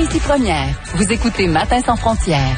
ici Première. Vous écoutez Matin sans frontières.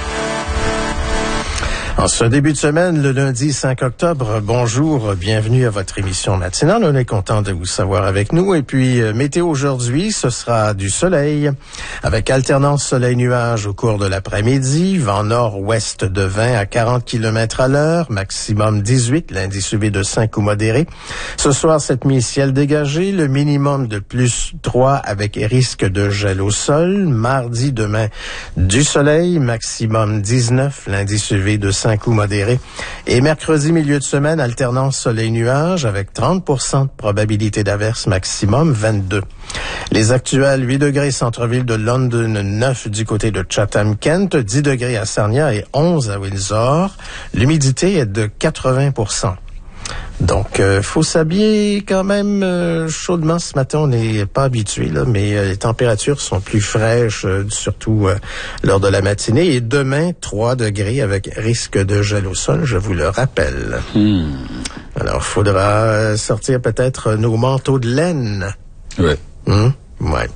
En ce début de semaine, le lundi 5 octobre, bonjour, bienvenue à votre émission matinale. On est content de vous savoir avec nous. Et puis, météo aujourd'hui, ce sera du soleil, avec alternance soleil-nuage au cours de l'après-midi, vent nord-ouest de 20 à 40 km à l'heure, maximum 18, l'indice UV de 5 ou modéré. Ce soir, cette nuit, ciel dégagé, le minimum de plus 3 avec risque de gel au sol. Mardi, demain, du soleil, maximum 19, l'indice UV de 5 ou modéré. Et mercredi, milieu de semaine, alternance soleil-nuage avec 30% de probabilité d'averse, maximum 22. Les actuels 8 degrés centre-ville de London, 9 du côté de Chatham-Kent, 10 degrés à Sarnia et 11 à Windsor. L'humidité est de 80%. Donc, faut s'habiller quand même chaudement ce matin. On n'est pas habitué, là, mais les températures sont plus fraîches, surtout lors de la matinée. Et demain, 3 degrés avec risque de gel au sol, je vous le rappelle. Alors, faudra sortir peut-être nos manteaux de laine. Ouais. Ouais.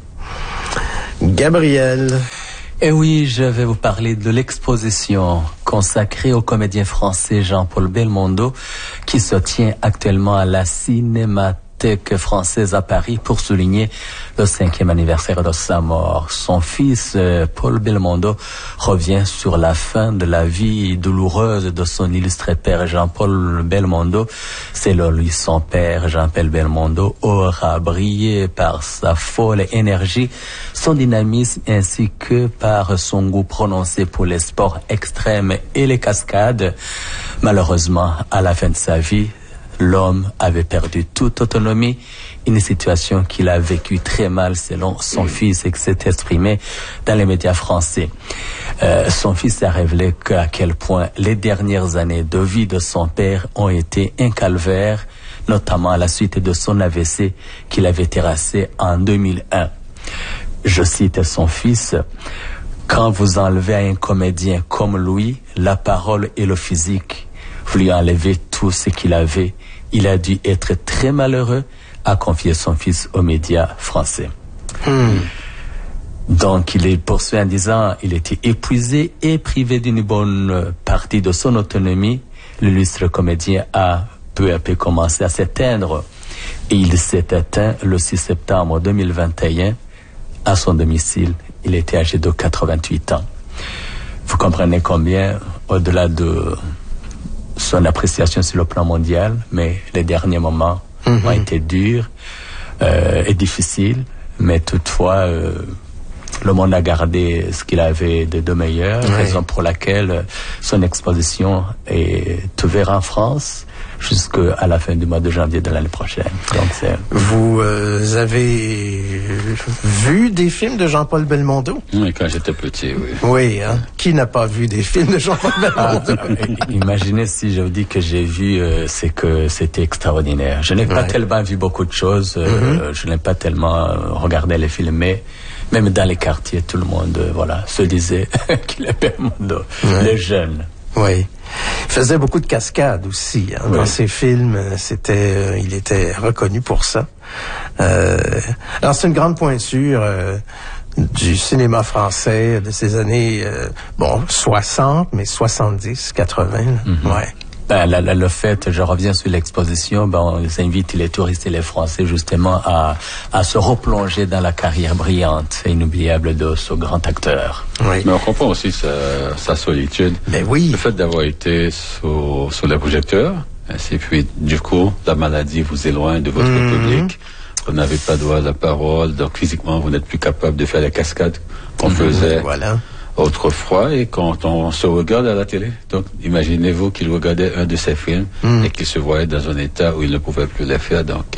Gabriel. Et oui, je vais vous parler de l'exposition consacrée au comédien français Jean-Paul Belmondo qui se tient actuellement à la Cinémathèque française à Paris pour souligner le 5e anniversaire de sa mort. Son fils, Paul Belmondo, revient sur la fin de la vie douloureuse de son illustre père Jean-Paul Belmondo. Selon lui, son père, Jean-Paul Belmondo, aura brillé par sa folle énergie, son dynamisme ainsi que par son goût prononcé pour les sports extrêmes et les cascades. Malheureusement, à la fin de sa vie, l'homme avait perdu toute autonomie, une situation qu'il a vécue très mal selon son fils et qui s'est exprimé dans les médias français. Son fils a révélé à quel point les dernières années de vie de son père ont été un calvaire, notamment à la suite de son AVC qu'il avait terrassé en 2001. Je cite son fils: « Quand vous enlevez à un comédien comme lui la parole et le physique, vous lui enlevez tout ce qu'il avait. Il a dû être très malheureux », a confié son fils aux médias français. Donc il est poursuivi en disant il était épuisé et privé d'une bonne partie de son autonomie. L'illustre comédien a peu à peu commencé à s'éteindre et il s'est éteint le 6 septembre 2021 à son domicile. Il était âgé de 88 ans. Vous comprenez combien, au-delà de son appréciation sur le plan mondial, mais les derniers moments ont été durs et difficiles, mais toutefois le monde a gardé ce qu'il avait de meilleur, raison pour laquelle son exposition est ouverte en France jusqu'à la fin du mois de janvier de l'année prochaine. Donc, vous avez vu des films de Jean-Paul Belmondo? Oui, quand j'étais petit, oui. Oui, hein? Qui n'a pas vu des films de Jean-Paul Belmondo? Imaginez si je vous dis que j'ai vu, c'est que c'était extraordinaire. Je n'ai pas tellement vu beaucoup de choses, je n'ai pas tellement regardé les films, mais même dans les quartiers, tout le monde, se disait qu'il est Belmondo, les jeunes. Oui. Il faisait beaucoup de cascades aussi. Dans ses films, il était reconnu pour ça. Alors, c'est une grande pointure du cinéma français de ces années 60, mais 70, 80. Ouais. Le fait, je reviens sur l'exposition, on invite les touristes et les Français justement à se replonger dans la carrière brillante et inoubliable de ce grand acteur. Oui. Mais on comprend aussi sa solitude. Mais oui. Le fait d'avoir été sur les projecteurs, et puis du coup, la maladie vous éloigne de votre public. Vous n'avez pas droit à la parole, donc physiquement, vous n'êtes plus capable de faire les cascades qu'on faisait. Voilà. Autrefois, et quand on se regarde à la télé, donc imaginez-vous qu'il regardait un de ses films et qu'il se voyait dans un état où il ne pouvait plus les faire, donc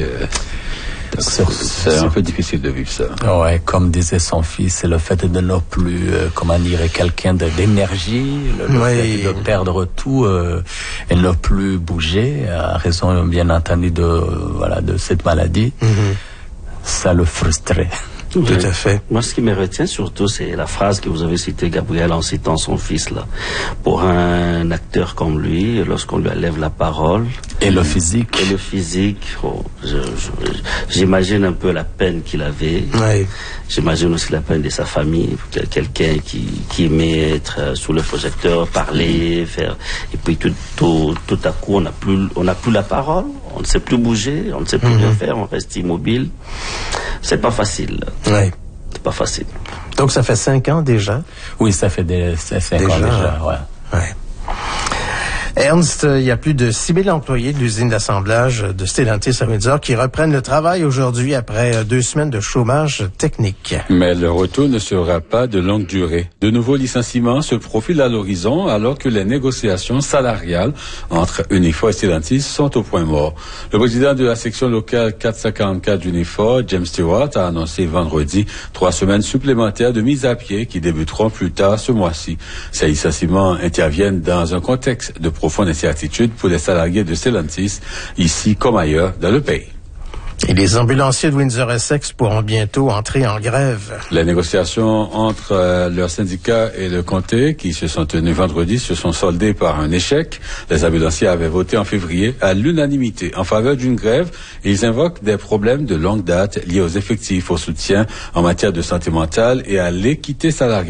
c'est un peu difficile de vivre ça. Ouais, comme disait son fils, c'est le fait de ne plus, quelqu'un d'énergie, le fait de perdre tout et ne plus bouger, à raison bien entendu de cette maladie, ça le frustrait. Tout à fait. Moi, ce qui me retient surtout, c'est la phrase que vous avez citée, Gabriel, en citant son fils, là. Pour un acteur comme lui, lorsqu'on lui enlève la parole. Et le physique. J'imagine un peu la peine qu'il avait. Oui. J'imagine aussi la peine de sa famille. Quelqu'un qui aimait être sous le projecteur, parler, faire. Et puis tout à coup, on n'a plus la parole. On ne sait plus bouger, on ne sait plus rien faire, on reste immobile. C'est pas facile. Oui. C'est pas facile. Donc, ça fait 5 ans déjà? Oui, ça fait 5 ans déjà, ouais. Ouais. Ernst, il y a plus de 6 000 employés de l'usine d'assemblage de Stellantis à Windsor qui reprennent le travail aujourd'hui après 2 semaines de chômage technique. Mais le retour ne sera pas de longue durée. De nouveaux licenciements se profilent à l'horizon alors que les négociations salariales entre Unifor et Stellantis sont au point mort. Le président de la section locale 444 d'Unifor, James Stewart, a annoncé vendredi 3 semaines supplémentaires de mise à pied qui débuteront plus tard ce mois-ci. Ces licenciements interviennent dans un contexte de profonde incertitude pour les salariés de Stellantis, ici comme ailleurs dans le pays. Et les ambulanciers de Windsor-Essex pourront bientôt entrer en grève. Les négociations entre leur syndicat et le comté, qui se sont tenues vendredi, se sont soldées par un échec. Les ambulanciers avaient voté en février à l'unanimité en faveur d'une grève et ils invoquent des problèmes de longue date liés aux effectifs, au soutien en matière de santé mentale et à l'équité salariale.